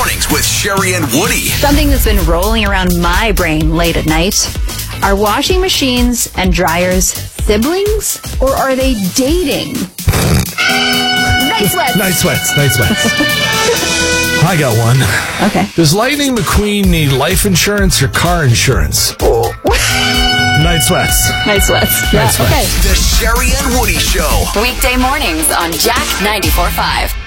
Mornings with Sherry and Woody. Something that's been rolling around my brain late at night. Are washing machines and dryers siblings, or are they dating? Night sweats. Night sweats. I got one. Okay. Does Lightning McQueen need life insurance or car insurance? Night sweats. Night sweats. Yeah, Night sweats. okay. The Sherry and Woody Show. Weekday mornings on Jack 94.5.